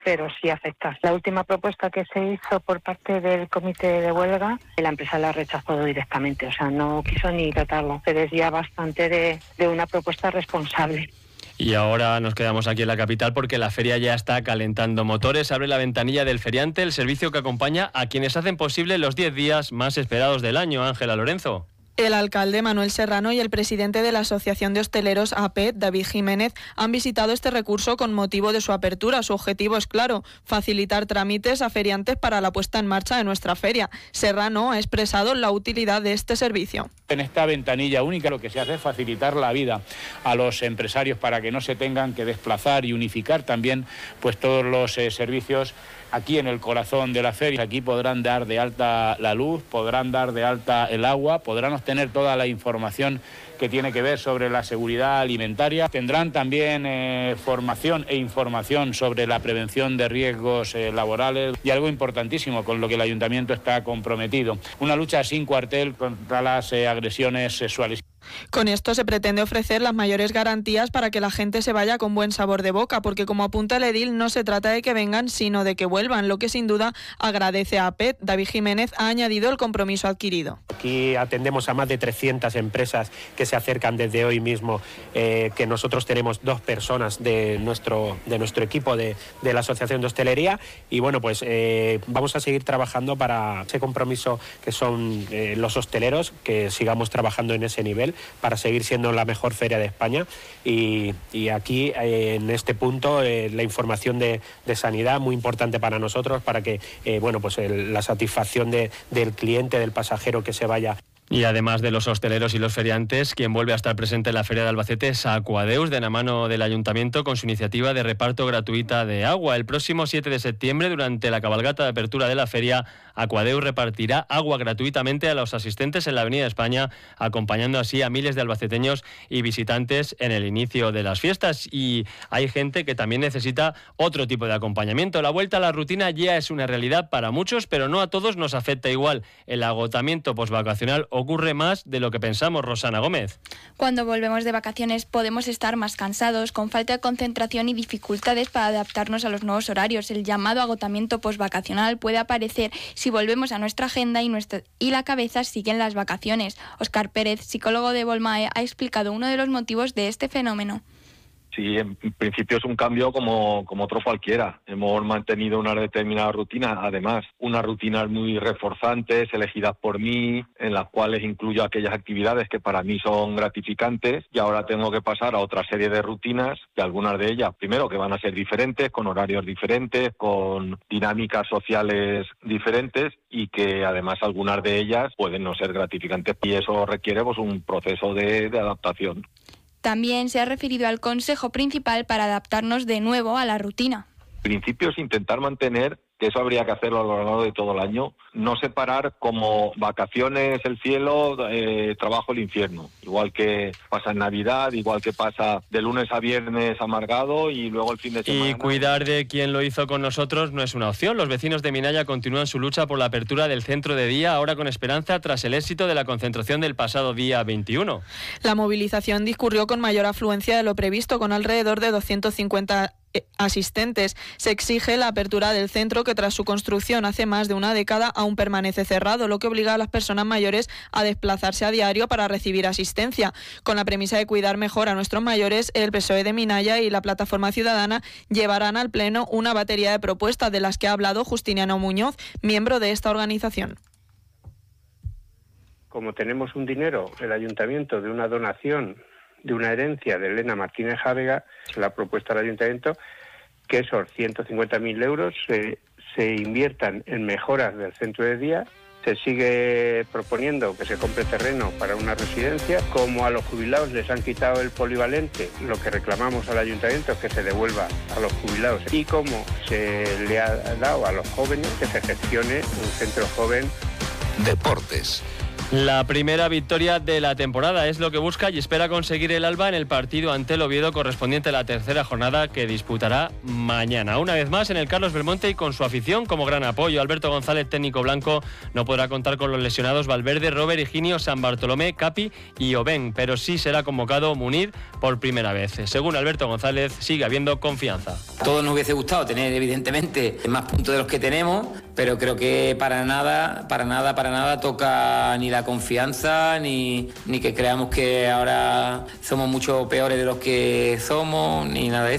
pero sí afecta. La última propuesta que se hizo por parte del comité de huelga, la empresa la rechazó directamente, o sea, no quiso ni tratarlo. Se desvía bastante de una propuesta responsable. Y ahora nos quedamos aquí en la capital porque la feria ya está calentando motores. Abre la ventanilla del feriante, el servicio que acompaña a quienes hacen posible los 10 días más esperados del año. Ángela Lorenzo. El alcalde Manuel Serrano y el presidente de la Asociación de Hosteleros APET, David Jiménez, han visitado este recurso con motivo de su apertura. Su objetivo es claro, facilitar trámites a feriantes para la puesta en marcha de nuestra feria. Serrano ha expresado la utilidad de este servicio. En esta ventanilla única lo que se hace es facilitar la vida a los empresarios para que no se tengan que desplazar y unificar también pues todos los servicios aquí en el corazón de la feria. Aquí podrán dar de alta la luz, podrán dar de alta el agua, podrán obtener toda la información que tiene que ver sobre la seguridad alimentaria. Tendrán también formación e información sobre la prevención de riesgos laborales y algo importantísimo con lo que el ayuntamiento está comprometido, una lucha sin cuartel contra las agresiones sexuales. Con esto se pretende ofrecer las mayores garantías para que la gente se vaya con buen sabor de boca, porque como apunta el edil, no se trata de que vengan, sino de que vuelvan, lo que sin duda agradece a APET. David Jiménez ha añadido el compromiso adquirido. Aquí atendemos a más de 300 empresas que se acercan desde hoy mismo, que nosotros tenemos 2 personas de nuestro equipo de la Asociación de Hostelería y bueno, pues vamos a seguir trabajando para ese compromiso que son los hosteleros, que sigamos trabajando en ese nivel para seguir siendo la mejor feria de España y aquí en este punto la información de sanidad muy importante para nosotros para que bueno pues la satisfacción del cliente, del pasajero que se vaya. Y además de los hosteleros y los feriantes, quien vuelve a estar presente en la Feria de Albacete es Aquadeus, de la mano del Ayuntamiento, con su iniciativa de reparto gratuita de agua. El próximo 7 de septiembre, durante la cabalgata de apertura de la feria, Aquadeus repartirá agua gratuitamente a los asistentes en la Avenida España, acompañando así a miles de albaceteños y visitantes en el inicio de las fiestas. Y hay gente que también necesita otro tipo de acompañamiento. La vuelta a la rutina ya es una realidad para muchos, pero no a todos nos afecta igual. El agotamiento posvacacional ocurre más de lo que pensamos. Rosana Gómez. Cuando volvemos de vacaciones podemos estar más cansados, con falta de concentración y dificultades para adaptarnos a los nuevos horarios. El llamado agotamiento posvacacional puede aparecer si volvemos a nuestra agenda y la cabeza sigue en las vacaciones. Óscar Pérez, psicólogo de Volmae, ha explicado uno de los motivos de este fenómeno. Sí, en principio es un cambio como otro cualquiera. Hemos mantenido una determinada rutina, además, unas rutinas muy reforzantes, elegidas por mí, en las cuales incluyo aquellas actividades que para mí son gratificantes, y ahora tengo que pasar a otra serie de rutinas, y algunas de ellas, primero, que van a ser diferentes, con horarios diferentes, con dinámicas sociales diferentes, y que además algunas de ellas pueden no ser gratificantes, y eso requiere pues un proceso de adaptación. También se ha referido al consejo principal para adaptarnos de nuevo a la rutina. En principio es intentar mantener, que eso habría que hacerlo a lo largo de todo el año, no separar como vacaciones el cielo, trabajo el infierno. Igual que pasa en Navidad, igual que pasa de lunes a viernes amargado y luego el fin de semana. Y cuidar de quien lo hizo con nosotros no es una opción. Los vecinos de Minaya continúan su lucha por la apertura del centro de día, ahora con esperanza tras el éxito de la concentración del pasado día 21. La movilización discurrió con mayor afluencia de lo previsto, con alrededor de 250 asistentes. Se exige la apertura del centro, que tras su construcción hace más de una década aún permanece cerrado, lo que obliga a las personas mayores a desplazarse a diario para recibir asistencia. Con la premisa de cuidar mejor a nuestros mayores, el PSOE de Minaya y la Plataforma Ciudadana llevarán al Pleno una batería de propuestas, de las que ha hablado Justiniano Muñoz, miembro de esta organización. Como tenemos un dinero, el ayuntamiento, de una donación, de una herencia de Elena Martínez Jávega, se le ha propuesto al ayuntamiento que esos 150.000 euros se inviertan en mejoras del centro de día. Se sigue proponiendo que se compre terreno para una residencia. Como a los jubilados les han quitado el polivalente, lo que reclamamos al ayuntamiento es que se devuelva a los jubilados. Y como se le ha dado a los jóvenes, que se gestione un centro joven. Deportes. La primera victoria de la temporada es lo que busca y espera conseguir el Alba en el partido ante el Oviedo correspondiente a la tercera jornada que disputará mañana. Una vez más en el Carlos Belmonte y con su afición como gran apoyo. Alberto González, técnico blanco, no podrá contar con los lesionados Valverde, Robert, Higinio, San Bartolomé, Capi y Oben, pero sí será convocado Munir por primera vez. Según Alberto González, sigue habiendo confianza. Todos nos hubiese gustado tener evidentemente más puntos de los que tenemos, pero creo que para nada toca ni la confianza ni que creamos que ahora somos mucho peores de los que somos, ni nada de eso.